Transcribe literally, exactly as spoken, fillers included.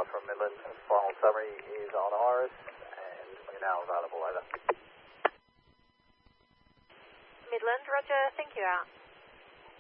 uh, from Midland. Final summary is on ours, and we're now available. Over. Midland, roger, thank you out.